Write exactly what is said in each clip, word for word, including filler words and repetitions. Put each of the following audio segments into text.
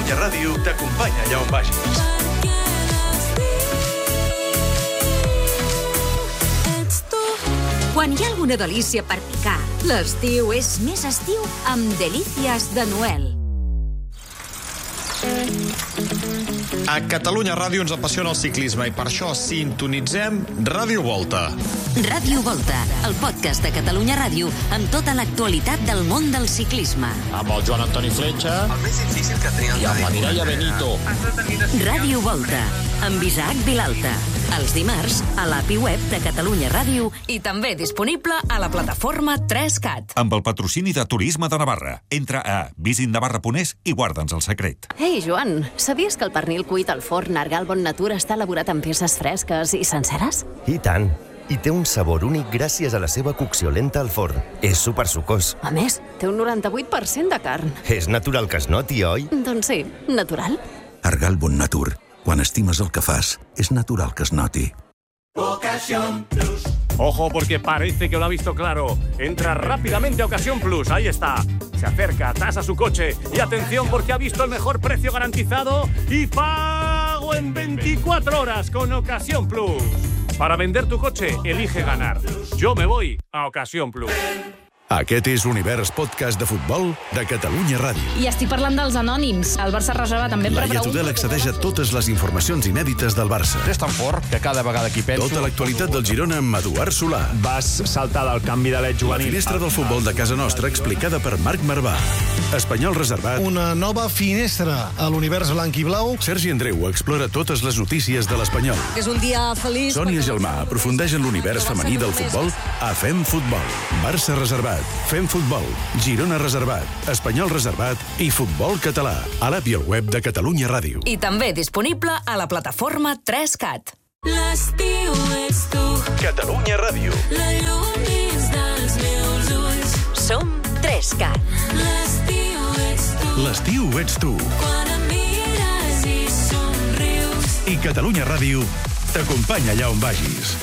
Catalunya Ràdio t'acompanya allà on vagis. Quan hi ha alguna delícia per picar, l'estiu és més estiu amb Delícies de Noel. A Catalunya Ràdio ens apassiona el ciclisme i per això sintonitzem Ràdio Volta. Ràdio Volta, el podcast de Catalunya Ràdio amb tota l'actualitat del món del ciclisme. Amb el Joan Antoni Fletxa. El més difícil que té el I amb la Mireia Benito. Ràdio Volta, amb Isaac Vilalta. Els dimarts, a l'A P I web de Catalunya Ràdio i també disponible a la plataforma tres cat. Amb el patrocini de Turisme de Navarra. Entra a visit navarra punt es i guarda'ns el secret. Ei, Joan, sabies que el pernil cuit al forn Argal Bon Natur està elaborat amb peces fresques i senceres? I tant! I té un sabor únic gràcies a la seva cocció lenta al forn. És supersucós. A més, té un noranta-vuit per cent de carn. És natural que es noti, oi? Doncs sí, natural. Argal Bon Natur. Quan estimes el que fas, és natural que es noti. Ocasión Plus. Ojo, porque parece que lo ha visto claro. Entra rápidamente a Ocasión Plus. Ahí está. Se acerca, tasa su coche. Y atención, porque ha visto el mejor precio garantizado y pago en veinticuatro horas con Ocasión Plus. Para vender tu coche, elige ganar. Yo me voy a Ocasión Plus. Aquest és l'Univers Podcast de Futbol de Catalunya Ràdio. I estic parlant dels anònims. El Barça reserva també per Laia Tudel accedeix a totes les informacions inèdites del Barça. És tan fort que cada vegada que hi penso... Tota l'actualitat del Girona amb Eduard Solà. Vas saltar del canvi de l'et juvenil. La finestra del futbol de casa nostra explicada per Marc Marvà. Espanyol reservat. Una nova finestra a l'univers blanc i blau. Sergi Andreu explora totes les notícies de l'Espanyol. És un dia feliç. Sònia Gelmà aprofundeix en l'univers femení del futbol a Fem Futbol. Barça reservat. Fem Futbol, Girona reservat, Espanyol reservat i Futbol català. A l'A P I web de Catalunya Ràdio. I també disponible a la plataforma tres cat. L'estiu ets tu. Catalunya Ràdio. La llum dins dels meus ulls. Som tres cat. L'estiu ets tu. L'estiu ets tu. Quan em mires i somrius. I Catalunya Ràdio t'acompanya allà on vagis.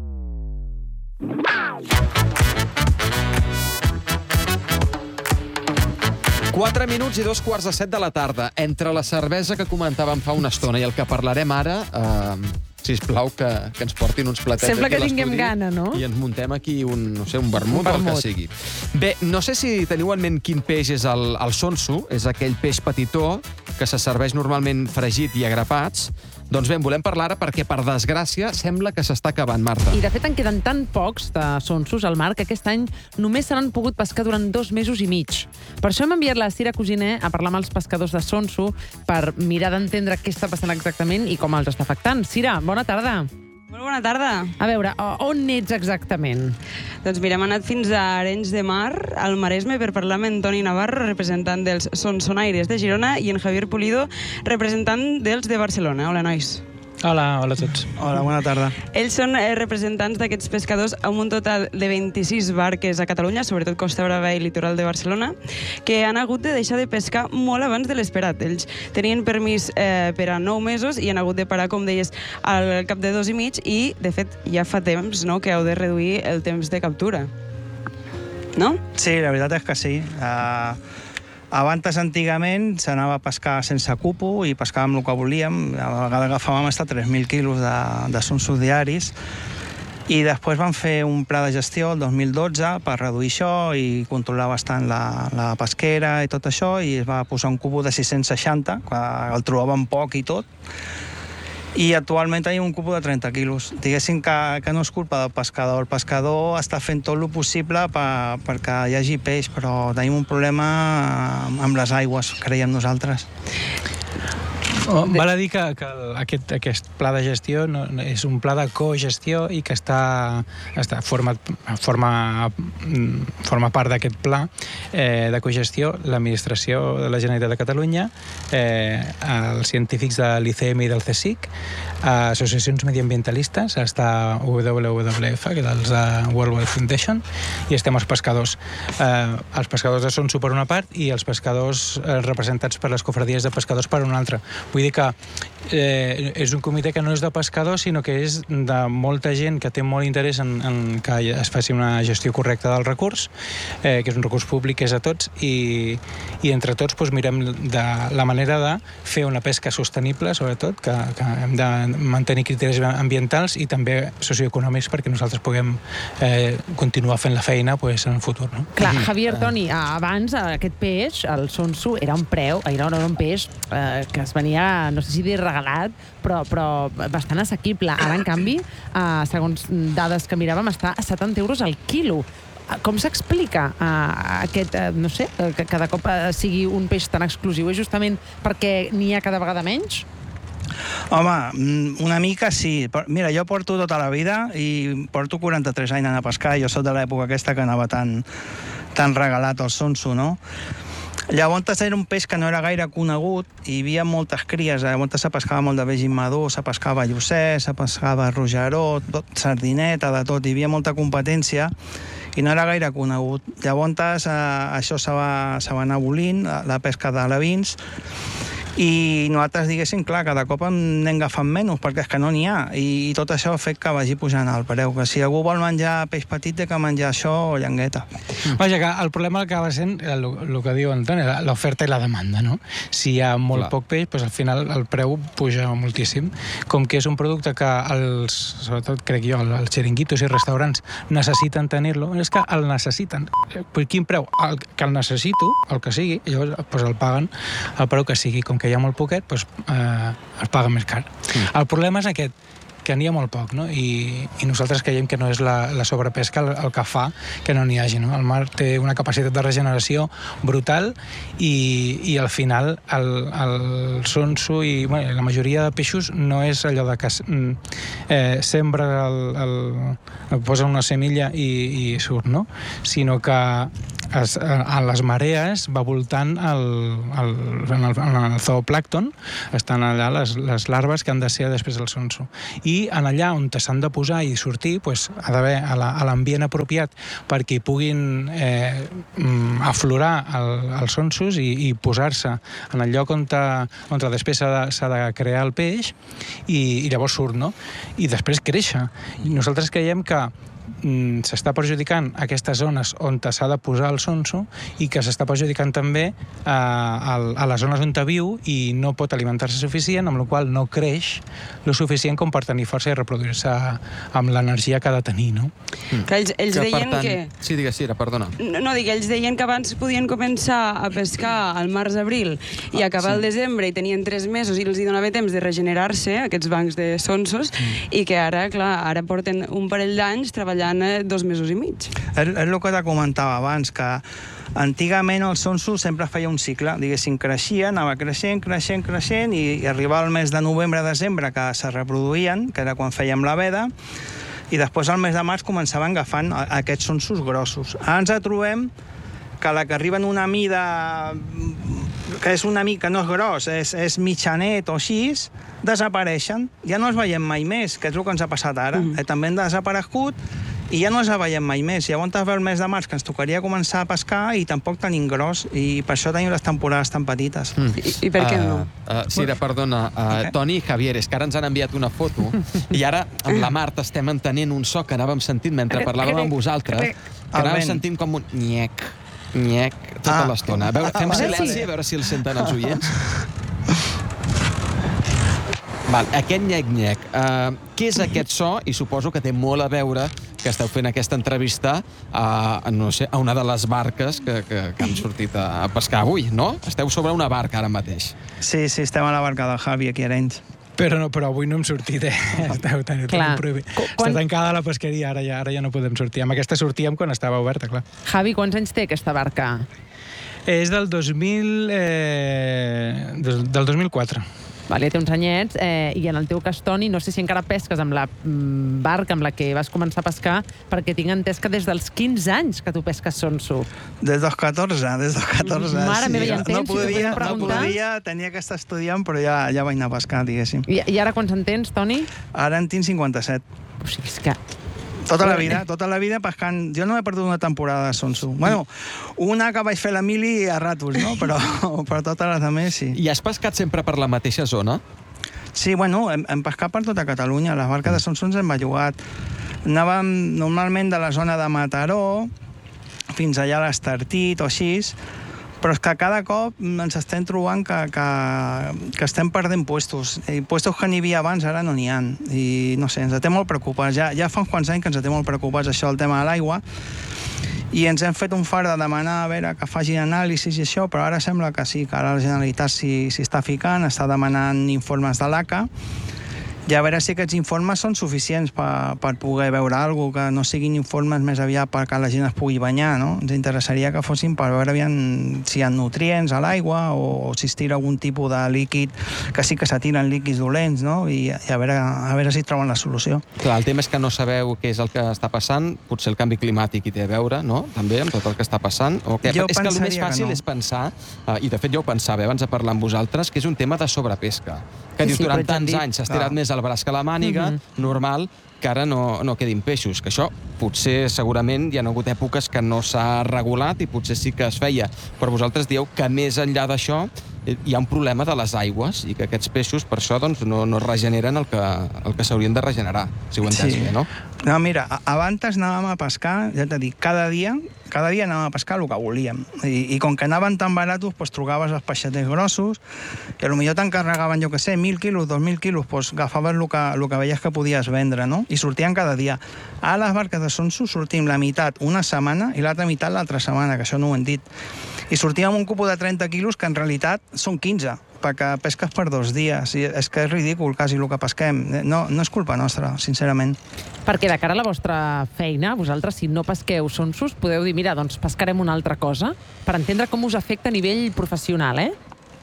Quatre minuts i dos quarts de set de la tarda. Entre la cervesa que comentàvem fa una estona i el que parlarem ara, eh, sisplau que, que ens portin uns platets Sembla aquí que a l'estudi. tinguem gana, no? I ens muntem aquí un, no sé, un vermut, Un vermut. o el que sigui. Bé, no sé si teniu en ment quin peix és el, el sonso. És aquell peix petitó que se serveix normalment fregit i a grapats. Doncs bé, en volem parlar ara perquè, per desgràcia, sembla que s'està acabant, Marta. I, de fet, en queden tan pocs de sonsos al mar que aquest any només se n'han pogut pescar durant dos mesos i mig. Per això hem enviat la Cira Cosiner a parlar amb els pescadors de sonso per mirar d'entendre què està passant exactament i com els està afectant. Cira, bona tarda. Molt bona tarda. A veure, on ets exactament? Doncs mira, hem anat fins a Arenys de Mar, al Maresme, per parlar amb en Toni Navarro, representant dels Sonsonaires de Girona, i en Javier Pulido, representant dels de Barcelona. Hola, nois. Hola, hola a tots. Hola, bona tarda. Ells són eh, representants d'aquests pescadors amb un total de vint-i-sis barques a Catalunya, sobretot Costa Brava i litoral de Barcelona, que han hagut de deixar de pescar molt abans de l'esperat. Ells tenien permís eh, per a nou mesos i han hagut de parar, com deies, al cap de dos i mig i, de fet, ja fa temps, no?, que heu de reduir el temps de captura. No? Sí, la veritat és que sí. Uh, abans, antigament, s'anava a pescar sense cupo i pescàvem el que volíem. A vegades agafàvem hasta tres mil quilos de, de sonsos diaris. I després van fer un pla de gestió el dos mil dotze per reduir això i controlar bastant la, la pesquera i tot això, i es va posar un cupo de sis-cents seixanta, que el trobàvem poc i tot. I actualment tenim un cupo de trenta quilos. Diguéssim que, que no és culpa del pescador. El pescador està fent tot el possible per, perquè hi hagi peix, però tenim un problema amb les aigües, creiem nosaltres. Oh, val a dir que, que aquest, aquest pla de gestió no, és un pla de cogestió i que està, està format, forma, forma part d'aquest pla eh, de cogestió l'administració de la Generalitat de Catalunya, eh, els científics de l'I C M i del CSIC, associacions mediambientalistes, està W W F, que és els de World Wildlife Foundation, i estem els pescadors. Eh, els pescadors de sonso per una part i els pescadors eh, representats per les cofradies de pescadors per una altra. Vull dir que eh, és un comitè que no és de pescadors, sinó que és de molta gent que té molt interès en, en que es faci una gestió correcta del recurs, eh, que és un recurs públic que és a tots, i, i entre tots doncs, mirem de la manera de fer una pesca sostenible, sobretot, que, que hem de mantenir criteris ambientals i també socioeconòmics perquè nosaltres puguem eh, continuar fent la feina pues, en el futur. No? Clar, Javier, Toni, abans aquest peix, el sonso, era un preu, era un peix eh, que es venia, no sé si dir regalat, però, però bastant assequible. Ara, en canvi, eh, segons dades que miràvem, està a setanta euros al quilo. Com s'explica uh, aquest, uh, no sé, que cada cop uh, sigui un peix tan exclusiu? És justament perquè n'hi ha cada vegada menys? Home, una mica sí. Mira, jo porto tota la vida i porto quaranta-tres anys anant a pescar. Jo soc de l'època aquesta que anava tan, tan regalat al sonso, no? Llavors era un peix que no era gaire conegut i hi havia moltes cries. Llavors se pescava molt de peix immadur, se pescava llucer, se pescava rogeró, tot, sardineta, de tot. Hi havia molta competència i no era gaire conegut. Llavors eh, això se va, se va anar abolint, la, la pesca d'alevins, i nosaltres, diguéssim, clar, cada cop n'hem agafat menys, perquè és que no n'hi ha, i, i tot això ha fet que vagi pujant el preu, que si algú vol menjar peix petit, té que menjar això o llengueta. Vaja, que el problema acaba sent el, el que diu Antoni, l'oferta i la demanda, no? Si hi ha molt clar. Poc peix, doncs al final el preu puja moltíssim. Com que és un producte que els, sobretot crec jo, els xiringuitos i restaurants necessiten tenir-lo, és que el necessiten. Per quin preu? El, que el necessito, el que sigui, llavors doncs el paguen el preu que sigui, com que hi ha molt poquet, doncs, eh, es paga més car. Mm. El problema és aquest, que n'hi ha molt poc, no? I, i nosaltres creiem que no és la, la sobrepesca el, el que fa que no n'hi hagi, no? El mar té una capacitat de regeneració brutal i, i al final el, el sonso i bueno, la majoria de peixos no és allò de que eh, sembra el, el, posa una semilla i, i surt, no? Sinó que es, a les marees va voltant el, el, en, el, en el zooplàncton, estan allà les, les larves que han de ser després del sonso. I en allà on s'han de posar i sortir pues, ha d'haver a l'ambient apropiat perquè hi puguin eh, aflorar el, els sonsos i, i posar-se en el lloc on, ta, on després s'ha de, s'ha de crear el peix i, i llavors surt, no? I després créixer. I nosaltres creiem que s'està perjudicant aquestes zones on s'ha de posar el sonso i que s'està perjudicant també a, a, a les zones on viu i no pot alimentar-se suficient, amb la qual no creix lo suficient com per tenir força i reproduir-se amb l'energia que ha de tenir, no? Mm. Que ells, ells que, deien tant... que... Sí, digues, Sira, perdona. No, no, dic, ells deien que abans podien començar a pescar al març-abril i acabar al sí. desembre i tenien tres mesos i els hi donava temps de regenerar-se, aquests bancs de sonsos, mm. i que ara, clar, ara porten un parell d'anys treballant dos mesos i mig. És, és el que te comentava abans, que antigament el sonso sempre feia un cicle, diguéssim, creixia, anava creixent, creixent, creixent, i, i arribava el mes de novembre-desembre que se reproduïen, que era quan fèiem la veda, i després al mes de març començaven agafant aquests sonsos grossos. Ara ens trobem que la que arriba en una mida que és una mica, no és gros, és, és mitjanet o així, desapareixen. Ja no els veiem mai més, que és el que ens ha passat ara. Mm. Eh, també han desaparegut i ja no els veiem mai més. Llavors ve el mes de març que ens tocaria començar a pescar i tampoc tenim gros, i per això tenim les temporades tan petites. Mm. I, I per què uh, no? Uh, Sira, perdona, uh, okay. Toni i Javier, és que ara ens han enviat una foto i ara amb la Marta estem entenent un so que anàvem sentint mentre parlàvem amb vosaltres, que anàvem sentint com un nyec, nyec, tota ah. l'estona. A veure, fem silenci, a veure si el senten els oients. Val, aquest nyec-nyec, uh, què és aquest so? I suposo que té molt a veure que esteu fent aquesta entrevista a, no sé, a una de les barques que, que, que han sortit a, a pescar avui, no? Esteu sobre una barca ara mateix. Sí, sí, estem a la barca del Javi, aquí a Arenys. Però, no, però avui no hem sortit, eh? Esteu tan, tan prohibit. Està tancada la pesqueria, ara ja, ara ja no podem sortir. Amb aquesta sortíem quan estava oberta, clar. Javi, quants anys té aquesta barca? És del dos mil... Eh, del, del dos mil quatre. Vale, té uns anyets, eh, i en el teu cas, Toni, no sé si encara pesques amb la mm, barca amb la que vas començar a pescar, perquè tinc entès que des dels quinze anys que tu pesques sonso. Des dels catorze, des dels catorze. Mare sí. meva, ja en tens, no podia, si no podia, tenia que estar estudiant, però ja, ja vaig anar a pescar, diguéssim. I, I ara quants en tens, Toni? Ara en tinc cinquanta-set. O sigui, és que... Tota la vida, tota la vida pescant. Jo no he perdut una temporada de sonso. Bueno, una que vaig fer la mili a ratos, no? Però per totes les altres, sí. I has pescat sempre per la mateixa zona? Sí, bueno, hem, hem pescat per tota Catalunya. Les barques de Sonsons hem bellugat. Anàvem normalment de la zona de Mataró fins allà a l'Estartit o així, però és que cada cop ens estem trobant que, que, que estem perdent puestos. I puestos que n'hi havia abans ara no n'hi ha. I no sé, ens té molt preocupats. Ja, ja fa uns quants anys que ens té molt preocupats això del tema de l'aigua, i ens hem fet un far de demanar a veure que facin anàlisis i això, però ara sembla que sí, que ara la Generalitat s'hi està ficant, està demanant informes de l'A C A, i a veure si aquests informes són suficients per, per poder veure alguna cosa, que no siguin informes més aviat perquè la gent es pugui banyar, no? Ens interessaria que fossin per veure aviam si hi ha nutrients a l'aigua o, o si es tira algun tipus de líquid, que sí que s'atiren líquids dolents, no? I, i a, veure, a veure si troben la solució. Clar, el tema és que no sabeu què és el que està passant, potser el canvi climàtic hi té a veure, no?, també, amb tot el que està passant. O que... És que el més fàcil no. és pensar, uh, i de fet jo ho pensava abans de parlar amb vosaltres, que és un tema de sobrepesca. Que dius, sí, durant tants anys s'ha estirat ah. més el braç que la màniga, mm-hmm. normal que ara no, no quedin peixos. Que això, potser, segurament, hi ha hagut èpoques que no s'ha regulat i potser sí que es feia. Però vosaltres dieu que més enllà d'això hi ha un problema de les aigües i que aquests peixos, per això, doncs, no, no regeneren el que, el que s'haurien de regenerar, si ho entens sí. bé, no? No, mira, abans anàvem a pescar, ja t'he dit, cada dia, cada dia anàvem a pescar el que volíem. I, i com que anaven tan baratos, pues, trobaves els peixeters grossos, i potser t'encarregaven, jo què sé, mil quilos, dos mil quilos, pues, agafaves el que, el que veies que podies vendre, no? I sortien cada dia. A les barques de Sonso sortim la meitat una setmana i l'altra meitat l'altra setmana, que això no ho hem dit. I sortíem amb un cupo de trenta quilos, que en realitat són quinze, perquè pesques per dos dies. I és que és ridícul, quasi, el que pesquem. No, no és culpa nostra, sincerament. Perquè de cara a la vostra feina, vosaltres, si no pesqueu sonsos, podeu dir, mira, doncs pescarem una altra cosa, per entendre com us afecta a nivell professional, eh?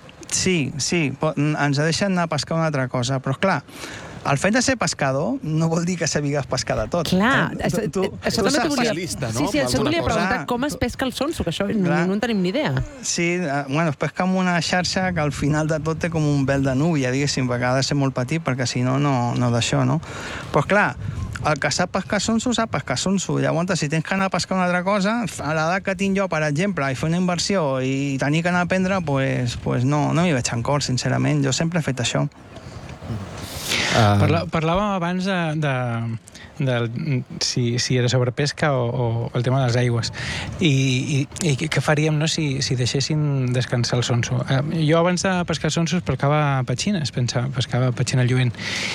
Sí, sí, ens deixen anar a pescar una altra cosa, però clar, el fet de ser pescador no vol dir que sabigues pescar de tot. Clar, eh? tu, tu, això tu també t'ho volia... No? Sí, sí, això t'ho volia preguntar, com es pesca el sonso, que això no, no en tenim ni idea. Sí, eh, bueno, es pesca amb una xarxa que al final de tot té com un vel de núvia, diguéssim, perquè ha de ser molt petit, perquè si no, no, no d'això, no? Però clar, el que sap pescar sonso, sap pescar sonso. Llavors, si tens que anar a pescar una altra cosa, a l'edat que tinc jo, per exemple, i fer una inversió i tenir que anar a aprendre, pues, pues no, no m'hi veig en cor, sincerament. Jo sempre he fet això. Uh... Parla, parlàvem abans de, de, de si, si era sobrepesca o, o el tema de les aigües i, i, i què faríem, no, si, si deixessin descansar el sonso. Uh, jo abans de pescar sonsos pescava petxines, pensava, pescava petxina lluent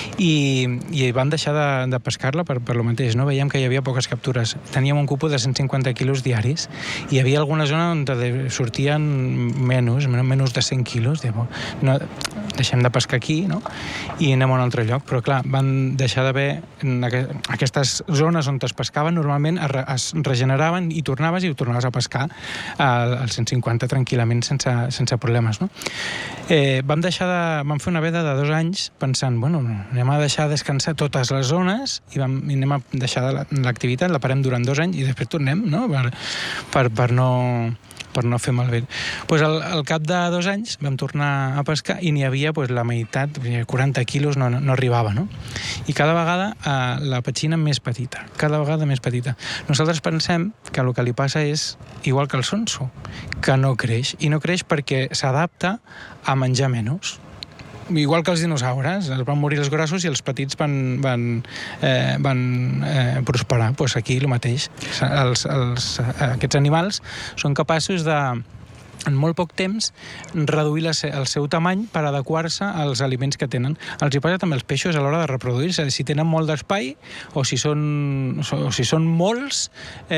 i, i vam deixar de, de pescar-la per, per lo mateix, no? Veiem que hi havia poques captures. Teníem un cupo de cent cinquanta quilos diaris i hi havia alguna zona on sortien menys, menys de cent quilos. Diem, no, deixem de pescar aquí, no? I anem a un altre lloc, però clar, van deixar d'haver aquestes zones on es pescaven, normalment es regeneraven i tornaves i ho tornaves a pescar als cent cinquanta tranquil·lament sense, sense problemes, no? Eh, vam deixar de, vam fer una veda de dos anys pensant, bueno, anem a deixar descansar totes les zones i, vam, i anem a deixar l'activitat, la parem durant dos anys i després tornem, no? Per, per, per no... per no fer malbé. Pues al, al cap de dos anys vam tornar a pescar i n'hi havia pues, la meitat, quaranta quilos no, no arribava, no? I cada vegada eh, la petxina més petita, cada vegada més petita. Nosaltres pensem que el que li passa és igual que el sonso, que no creix, i no creix perquè s'adapta a menjar menys. Igual que els dinosaures, es van morir els grossos i els petits van, van, eh, van eh, prosperar. Pues aquí el mateix. Els, els, aquests animals són capaços de, en molt poc temps, reduir la, el seu tamany per adequar-se als aliments que tenen. Els hi passa també als peixos a l'hora de reproduir-se. Si tenen molt d'espai o si són, o si són molts,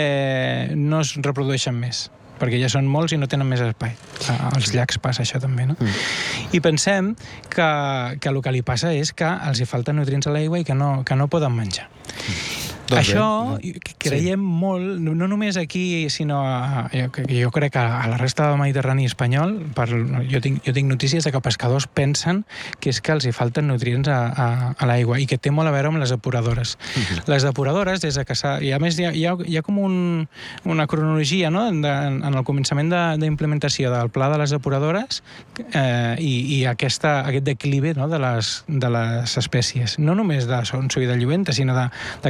eh, no es reprodueixen més, perquè ja són molts i no tenen més espai. Als llacs passa això també, no? Mm. I pensem que, que el que li passa és que els hi falten nutrients a l'aigua i que no, que no poden menjar. Mm. Doncs això bé, no. creiem sí. molt, no només aquí, sinó a, jo, jo crec que a la resta del Mediterrani espanyol, per, jo, tinc, jo tinc notícies de que pescadors pensen que és que els hi falten nutrients a, a, a l'aigua i que té molt a veure amb les depuradores. Uh-huh. Les depuradores, des de que s'ha... I a més hi ha, hi ha, hi ha com un, una cronologia, no?, de, en el començament d'implementació de, del pla de les depuradores eh, i, i aquesta, aquest declive, no?, de, les, de les espècies. No només de sonso i de lluenta, sinó de, de quasi totes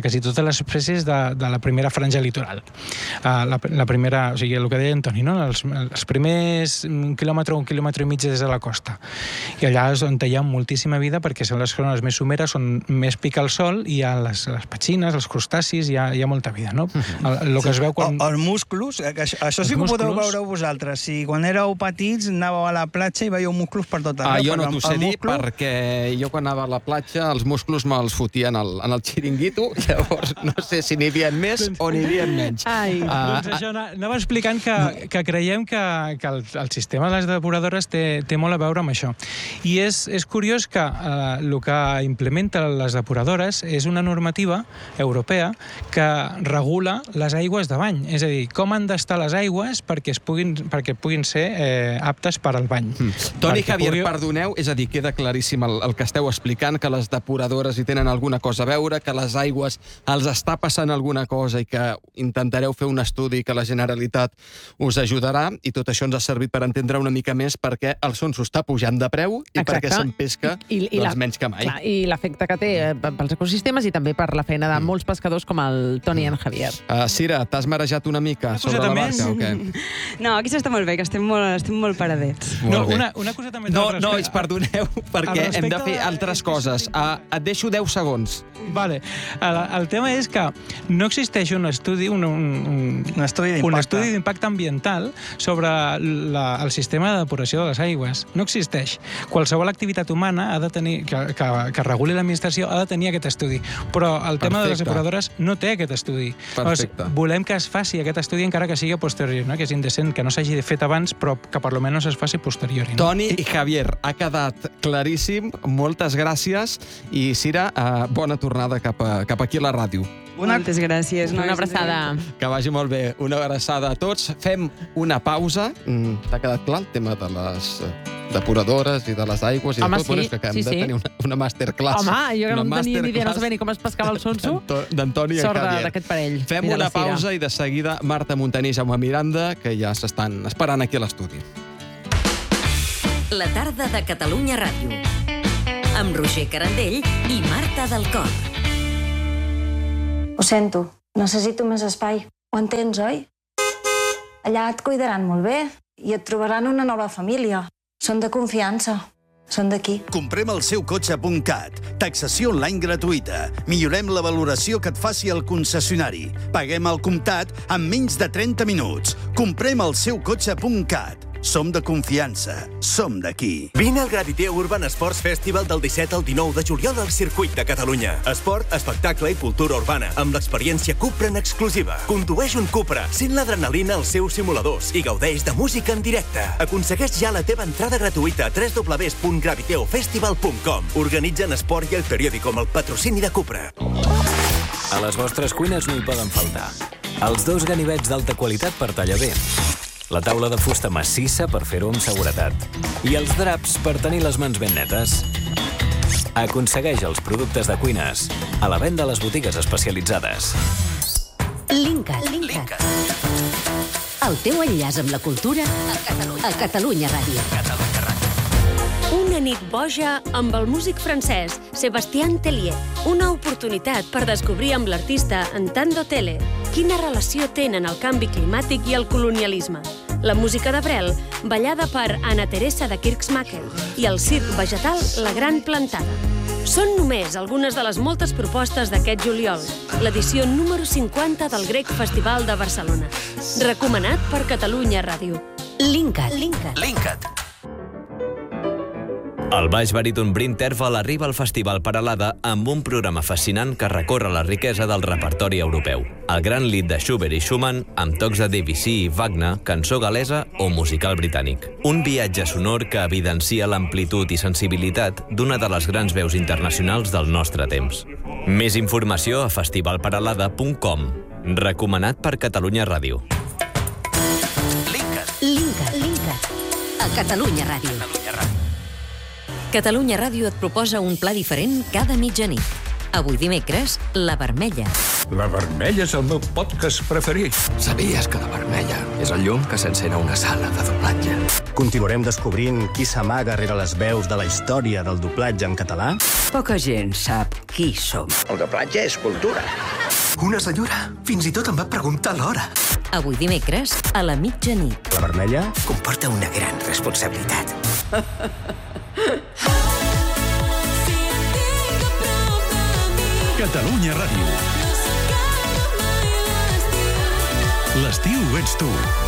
les espècies de, de la primera franja litoral. Uh, la, la primera, o sigui, el que deia Antoni, no? els, els primers un quilòmetre o un quilòmetre i mig des de la costa. I allà és on hi ha moltíssima vida, perquè són les zones més someres, on més pica el sol, i hi ha les, les petxines, els crustacis, hi ha, hi ha molta vida, no? El, el que es veu quan... O, els músculs, això, això sí que ho podeu veure vosaltres. Si quan éreu petits anàveu a la platja i veieu músculs per tot arreu. Ah, jo no t'ho sé dir, múscul... perquè jo quan anava a la platja els músculs me'ls fotien en el, en el xiringuito, llavors no sé si n'hi havia més o n'hi havia menys. Ai, uh, doncs això, anava explicant que, que creiem que, que el, el sistema de les depuradores té, té molt a veure amb això. I és, és curiós que uh, el que implementen les depuradores és una normativa europea que regula les aigües de bany. És a dir, com han d'estar les aigües perquè, es puguin, perquè puguin ser eh, aptes per al bany. Mm. Toni Javier, pugui... perdoneu, és a dir, queda claríssim el, el que esteu explicant, que les depuradores hi tenen alguna cosa a veure, que les aigües els està passant alguna cosa i que intentareu fer un estudi que la Generalitat us ajudarà, i tot això ens ha servit per entendre una mica més perquè el Sonso està pujant de preu i Exacte. perquè se'n pesca I, i doncs, la, menys que mai. Clar, I l'efecte que té pels ecosistemes i també per la feina de molts pescadors com el Toni i en Javier. Uh, Sira, t'has marejat una mica sobre la barca o què? No, aquí s'està molt bé, que estem molt, estem molt paradets. No, una, una cosa també... No, no, perdoneu, perquè hem de fer altres coses. Uh, et deixo deu segons. Vale. El, el tema és que no existeix un estudi, un, un, un estudi d'impacte un estudi d'impacte ambiental sobre la, el sistema de depuració de les aigües. No existeix. Qualsevol activitat humana ha de tenir, que, que, que reguli l'administració ha de tenir aquest estudi. Però el tema Perfecte. de les depuradores no té aquest estudi. Perfecte. Llavors, volem que es faci aquest estudi encara que sigui a posteriori, no? Que és indecent que no s'hagi fet abans, però que per almenys es faci a posteriori. No? Toni i Javier, ha quedat claríssim. Moltes gràcies. I, Sira, uh, bona tornada cap, a, cap aquí a la ràdio. Moltes gràcies. Una abraçada. Que vagi molt bé. Una abraçada a tots. Fem una pausa. Mm, T'ha quedat clar el tema de les depuradores i de les aigües i Home, de tot? sí, Bueno, és que acabem sí, de sí. tenir una, una masterclass. Home, jo una no tenia ni idea, no masterclass sabia ni com es pescava el sonso. d'Antoni i Sort Javier. d'aquest parell. Fem I de una la Sira. pausa i de seguida Marta Montaner i Jaume Miranda, que ja s'estan esperant aquí a l'estudi. La tarda de Catalunya Ràdio. Amb Roger Carandell i Marta del Cor. Ho sento, necessito més espai. Ho entens, oi? Allà et cuidaran molt bé i et trobaran una nova família. Són de confiança. Són d'aquí. Comprem el seu cotxe punt cat. Taxació online gratuïta. Millorem la valoració que et faci el concessionari. Paguem al comptat en menys de trenta minuts. Comprem el seu cotxe punt cat. Som de confiança. Som d'aquí. Vine al Graviteo Urban Sports Festival del disset al dinou de juliol al Circuit de Catalunya. Esport, espectacle i cultura urbana, amb l'experiència Cupra en exclusiva. Condueix un Cupra, sent l'adrenalina als seus simuladors i gaudeix de música en directe. Aconsegueix ja la teva entrada gratuïta a w w w punt graviteo festival punt com. Organitzen Esport i El Periódico amb el patrocini de Cupra. A les vostres cuines no hi poden faltar els dos ganivets d'alta qualitat per tallar bé, la taula de fusta massissa per fer-ho amb seguretat i els draps per tenir les mans ben netes. Aconsegueix els productes de cuines a la venda a les botigues especialitzades. Linkat. Linkat. El teu enllaç amb la cultura a Catalunya, a Catalunya Ràdio. Catalunya Ràdio. Una nit boja amb el músic francès Sébastien Tellier. Una oportunitat per descobrir amb l'artista Ntando Tele quina relació tenen el canvi climàtic i el colonialisme. La música de Brel, ballada per Anna Teresa de Kirksmaken, i el circ vegetal La Gran Plantada. Són només algunes de les moltes propostes d'aquest juliol, l'edició número cinquanta del Grec Festival de Barcelona. Recomanat per Catalunya Ràdio. Linkat. Linkat. Linkat. El baix baríton Bryn Terfel arriba al Festival Peralada amb un programa fascinant que recorre la riquesa del repertori europeu. El gran lit de Schubert i Schumann, amb tocs de Debussy i Wagner, cançó galesa o musical britànic. Un viatge sonor que evidencia l'amplitud i sensibilitat d'una de les grans veus internacionals del nostre temps. Més informació a festival peralada punt com. Recomanat per Catalunya Ràdio. Linkat. Linkat. Linkat. A Catalunya Ràdio. Catalunya Ràdio. Catalunya Ràdio et proposa un pla diferent cada mitjanit. Avui dimecres, La Vermella. La Vermella és el meu podcast preferit. Sabies que La Vermella és el llum que s'encén a una sala de doblatge? Continuarem descobrint qui s'amaga rere les veus de la història del doblatge en català? Poca gent sap qui som. El doblatge és cultura. Una senyora fins i tot em va preguntar l'hora. Avui dimecres, a la mitjanit. La vermella? Comporta una gran responsabilitat. Catalunya Ràdio. L'estiu ets tu.